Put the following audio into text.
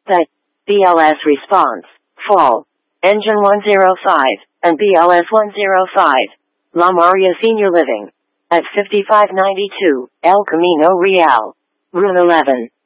that BLS response, fall, engine 105, and BLS 105, La Maria Senior Living, at 5592, El Camino Real, Room 11.